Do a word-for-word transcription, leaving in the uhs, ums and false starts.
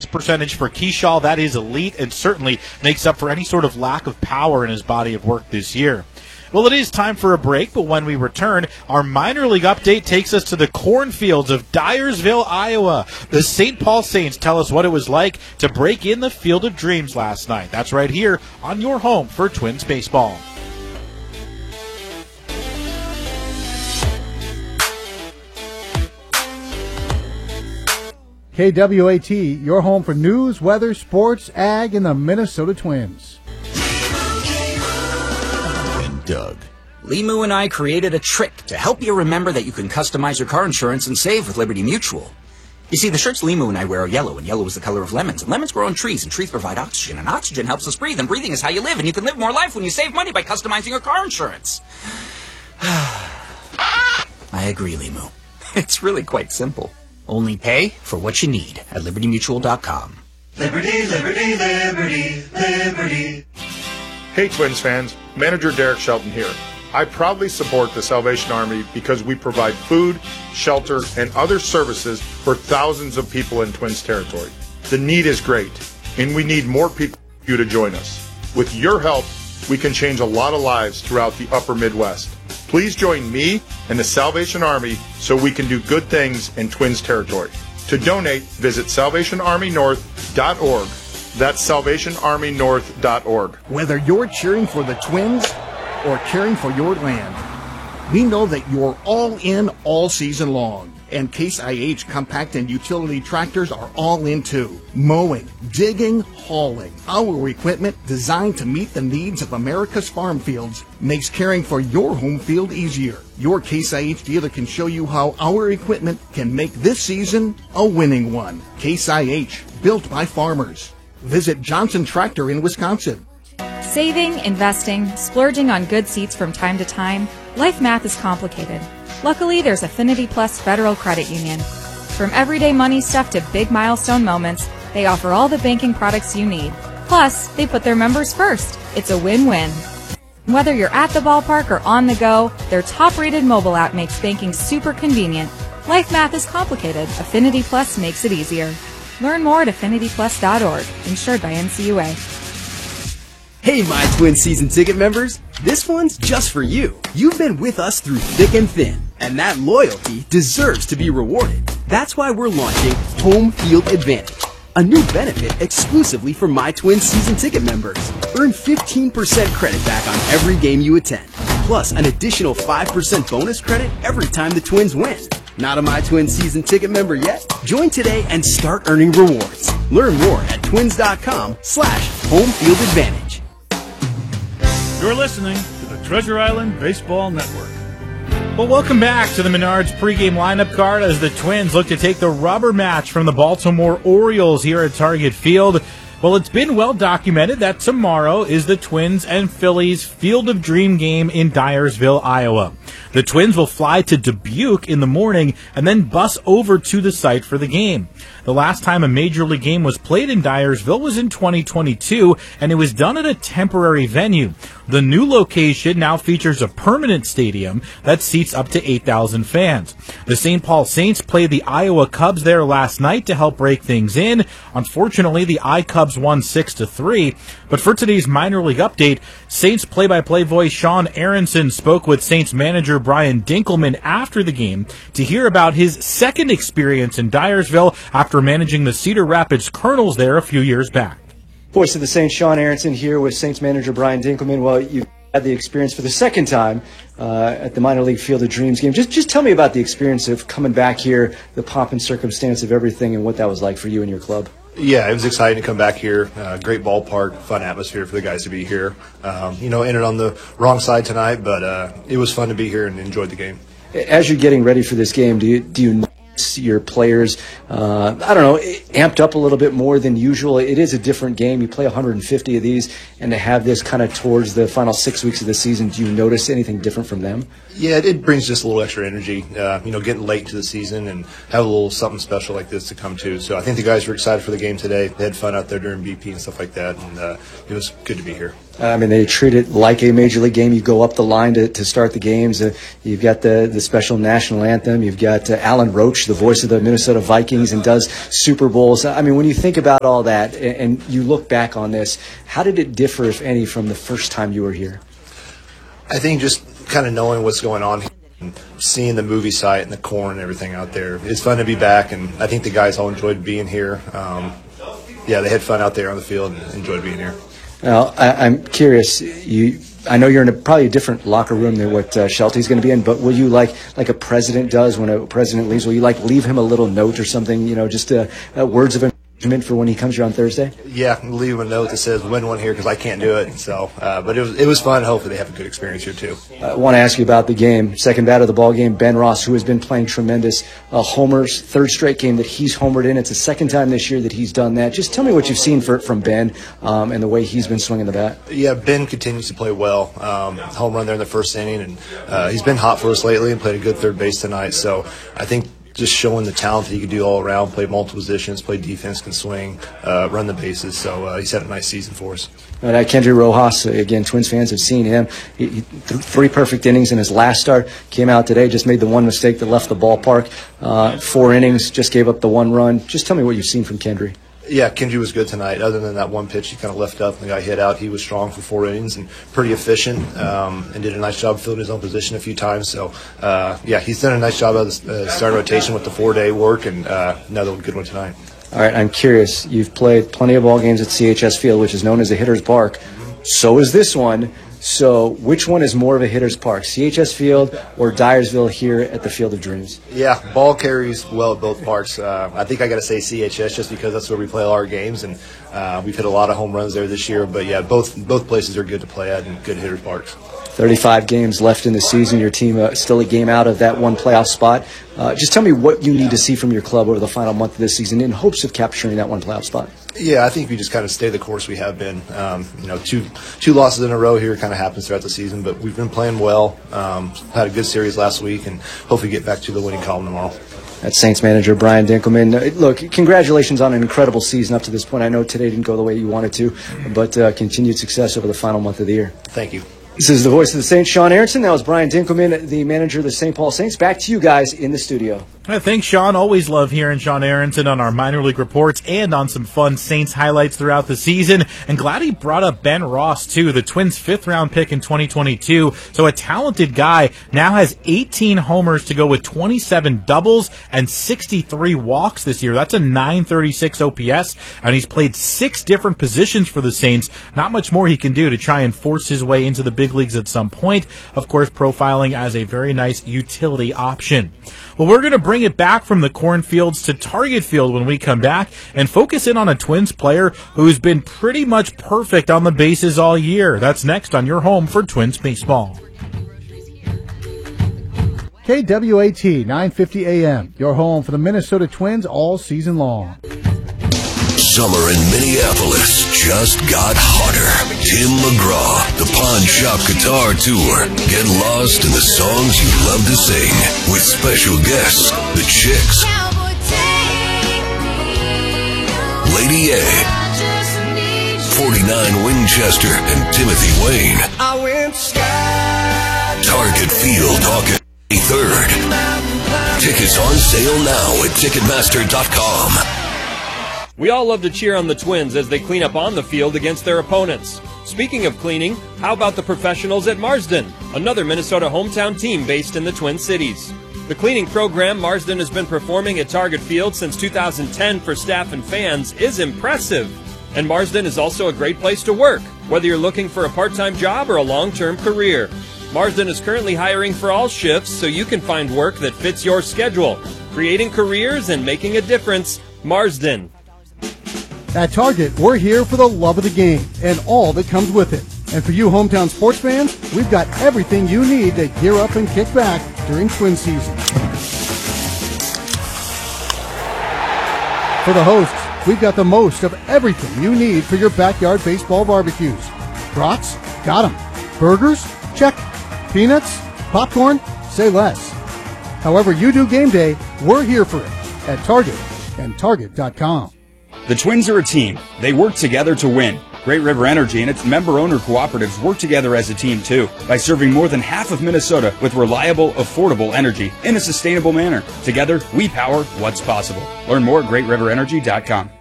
on-base percentage for Keyshaw, that is elite and certainly makes up for any sort of lack of power in his body of work this year. Well, it is time for a break, but when we return, our minor league update takes us to the cornfields of Dyersville, Iowa. The Saint Paul Saints tell us what it was like to break in the Field of Dreams last night. That's right here on your home for Twins baseball. K W A T, your home for news, weather, sports, ag, and the Minnesota Twins. Doug. Limu and I created a trick to help you remember that you can customize your car insurance and save with Liberty Mutual. You see, the shirts Limu and I wear are yellow, and yellow is the color of lemons. And lemons grow on trees, and trees provide oxygen, and oxygen helps us breathe, and breathing is how you live, and you can live more life when you save money by customizing your car insurance. I agree, Limu. It's really quite simple. Only pay for what you need at liberty mutual dot com. Liberty, liberty, liberty, liberty. Hey Twins fans, Manager Derek Shelton here. I proudly support the Salvation Army because we provide food, shelter, and other services for thousands of people in Twins territory. The need is great, and we need more people like you to join us. With your help, we can change a lot of lives throughout the upper Midwest. Please join me and the Salvation Army so we can do good things in Twins territory. To donate, visit salvation army north dot org. That's salvation army north dot org. Whether you're cheering for the Twins or caring for your land, we know that you're all in all season long. And Case I H compact and utility tractors are all in too. Mowing, digging, hauling. Our equipment designed to meet the needs of America's farm fields makes caring for your home field easier. Your Case I H dealer can show you how our equipment can make this season a winning one. Case I H, built by farmers. Visit Johnson Tractor in Wisconsin. Saving, investing, splurging on good seats from time to time, life math is complicated. Luckily, there's Affinity Plus Federal Credit Union. From everyday money stuff to big milestone moments, they offer all the banking products you need. Plus, they put their members first. It's a win-win. Whether you're at the ballpark or on the go, their top-rated mobile app makes banking super convenient. Life math is complicated. Affinity Plus makes it easier. Learn more at affinity plus dot org, insured by N C U A. Hey, my Twin season ticket members, this one's just for you. You've been with us through thick and thin, and that loyalty deserves to be rewarded. That's why we're launching Home Field Advantage, a new benefit exclusively for my Twin season ticket members. Earn fifteen percent credit back on every game you attend, plus an additional five percent bonus credit every time the Twins win. Not a My Twin season ticket member yet? Join today and start earning rewards. Learn more at twins.com slash home field advantage. You're listening to the Treasure Island Baseball Network. Well, welcome back to the Menards pregame lineup card as the Twins look to take the rubber match from the Baltimore Orioles here at Target Field. Well, it's been well documented that tomorrow is the Twins and Phillies Field of Dream game in Dyersville, Iowa. The Twins will fly to Dubuque in the morning and then bus over to the site for the game. The last time a Major League game was played in Dyersville was in twenty twenty-two, and it was done at a temporary venue. The new location now features a permanent stadium that seats up to eight thousand fans. The Saint Paul Saints played the Iowa Cubs there last night to help break things in. Unfortunately, the I-Cubs won six to three. But for today's minor league update, Saints play-by-play voice Sean Aronson spoke with Saints manager Brian Dinkelman after the game to hear about his second experience in Dyersville after managing the Cedar Rapids Colonels there a few years back. Voice of the Saints, Sean Aronson here with Saints manager Brian Dinkelman. Well, you've had the experience for the second time uh, at the minor league Field of Dreams game. Just, just tell me about the experience of coming back here, the pomp and circumstance of everything, and what that was like for you and your club. Yeah, it was exciting to come back here. Uh, great ballpark, fun atmosphere for the guys to be here. Um, you know, ended on the wrong side tonight, but uh, it was fun to be here and enjoyed the game. As you're getting ready for this game, do you do you notice your players, uh, I don't know, amped up a little bit more than usual? It is a different game. You play one hundred fifty of these, and to have this kind of towards the final six weeks of the season, do you notice anything different from them? Yeah, it, it brings just a little extra energy, uh, you know, getting late to the season and have a little something special like this to come to. So I think the guys were excited for the game today. They had fun out there during B P and stuff like that, and uh, it was good to be here. I mean, they treat it like a major league game. You go up the line to, to start the games. Uh, you've got the, the special national anthem. You've got uh, Alan Roach, the voice of the Minnesota Vikings, and does Super Bowls. I mean, when you think about all that and, and you look back on this, how did it differ, if any, from the first time you were here? I think just kind of knowing what's going on here and seeing the movie site and the corn and everything out there. It's fun to be back, and I think the guys all enjoyed being here. Um, yeah, they had fun out there on the field and enjoyed being here. Now, I, I'm curious. You, I know you're in a, probably a different locker room than what uh, Shelty's going to be in, but will you, like like a president does when a president leaves, will you like leave him a little note or something, you know, just uh, uh, words of encouragement for when he comes here on Thursday? Yeah, leave him a note that says win one here because I can't do it. So, uh, but it was it was fun. Hopefully they have a good experience here too. I want to ask you about the game. Second bat of the ball game, Ben Ross, who has been playing tremendous uh, homers, third straight game that he's homered in. It's the second time this year that he's done that. Just tell me what you've seen for, from Ben um, and the way he's been swinging the bat. Yeah, Ben continues to play well. Um, home run there in the first inning, and uh, he's been hot for us lately and played a good third base tonight. So I think just showing the talent that he can do all around, play multiple positions, play defense, can swing, uh, run the bases. So uh, he's had a nice season for us. And uh, Kendry Rojas, again, Twins fans have seen him. He, he, th- three perfect innings in his last start. Came out today, just made the one mistake that left the ballpark. Uh, four innings, just gave up the one run. Just tell me what you've seen from Kendry. Yeah, Kendry was good tonight. Other than that one pitch he kind of left up and the guy hit out, he was strong for four innings and pretty efficient um, and did a nice job filling his own position a few times. So, uh, yeah, he's done a nice job of the uh, start rotation with the four-day work, and uh, another good one tonight. All right, I'm curious. You've played plenty of ball games at C H S Field, which is known as the Hitter's Park. So is this one. So which one is more of a hitter's park, C H S Field or Dyersville here at the Field of Dreams? Yeah, ball carries well at both parks. Uh, I think I got to say C H S just because that's where we play all our games, and uh, we've hit a lot of home runs there this year. But, yeah, both both places are good to play at and good hitter's parks. thirty-five games left in the season. Your team uh, still a game out of that one playoff spot. Uh, just tell me what you need to see from your club over the final month of this season in hopes of capturing that one playoff spot. Yeah, I think we just kind of stay the course we have been. Um, you know, two two losses in a row here kind of happens throughout the season, but we've been playing well. Um, had a good series last week, and hopefully get back to the winning column tomorrow. That's Saints manager Brian Dinkelman. Uh, look, congratulations on an incredible season up to this point. I know today didn't go the way you wanted to, but uh, continued success over the final month of the year. Thank you. This is the voice of the Saints, Sean Aronson. That was Brian Dinkelman, the manager of the Saint Paul Saints. Back to you guys in the studio. Uh, thanks, Sean. Always love hearing Sean Aronson on our minor league reports and on some fun Saints highlights throughout the season. And glad he brought up Ben Ross, too, the Twins' fifth-round pick in twenty twenty-two. So a talented guy now has eighteen homers to go with twenty-seven doubles and sixty-three walks this year. That's a nine thirty-six O P S, and he's played six different positions for the Saints. Not much more he can do to try and force his way into the big leagues at some point. Of course, profiling as a very nice utility option. Well, we're going to bring it back from the cornfields to Target Field when we come back and focus in on a Twins player who's been pretty much perfect on the bases all year. That's next on your home for Twins baseball. K W A T nine fifty A M, your home for the Minnesota Twins all season long. Summer in Minneapolis just got hotter. Tim McGraw, the Pawn Shop Guitar Tour. Get lost in the songs you love to sing with special guests, the Chicks, Lady A, forty-nine Winchester, and Timothy Wayne. Target Field, August twenty-third. Tickets on sale now at Ticketmaster dot com. We all love to cheer on the Twins as they clean up on the field against their opponents. Speaking of cleaning, how about the professionals at Marsden, another Minnesota hometown team based in the Twin Cities? The cleaning program Marsden has been performing at Target Field since two thousand ten for staff and fans is impressive. And Marsden is also a great place to work, whether you're looking for a part-time job or a long-term career. Marsden is currently hiring for all shifts so you can find work that fits your schedule. Creating careers and making a difference, Marsden. At Target, we're here for the love of the game and all that comes with it. And for you hometown sports fans, we've got everything you need to gear up and kick back during Twin season. For the hosts, we've got the most of everything you need for your backyard baseball barbecues. Brats? Got 'em. Burgers? Check. Peanuts? Popcorn? Say less. However you do game day, we're here for it at Target and Target dot com. The Twins are a team. They work together to win. Great River Energy and its member-owner cooperatives work together as a team, too, by serving more than half of Minnesota with reliable, affordable energy in a sustainable manner. Together, we power what's possible. Learn more at great river energy dot com.